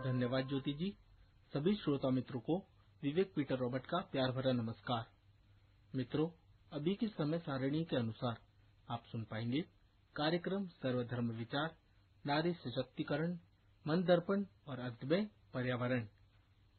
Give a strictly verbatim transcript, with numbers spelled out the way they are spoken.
धन्यवाद ज्योति जी। सभी श्रोता मित्रों को विवेक पीटर रॉबर्ट का प्यार भरा नमस्कार। मित्रों, अभी की समय सारणी के अनुसार आप सुन पाएंगे कार्यक्रम सर्वधर्म विचार, नारी सशक्तिकरण, मन दर्पण और अंत में पर्यावरण।